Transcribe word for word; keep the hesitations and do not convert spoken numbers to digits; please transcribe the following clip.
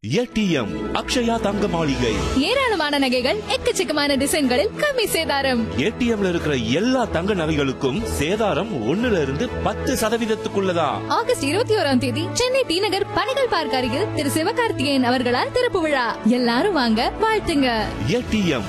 ATM Akshaya தங்க மாளிகை. ஏராளமான நகைகள் எக்கச்சக்கமான டிசைன்களில் கம்மி சேதாரம். ஏடிஎம்ல இருக்கிற எல்லா தங்க நகைகளுக்கும் சேதாரம் ஒண்ணுல இருந்து பத்து சதவீதத்துக்குள்ளதான். ஆகஸ்ட் இருபத்தி ஓராம் தேதி சென்னை டி நகர் பனைகள் பார்க் அருகில் திரு சிவகார்த்திகேயன் அவர்களால் திறப்பு விழா. எல்லாரும் வாங்க, வாழ்த்துங்க. ஏடிஎம்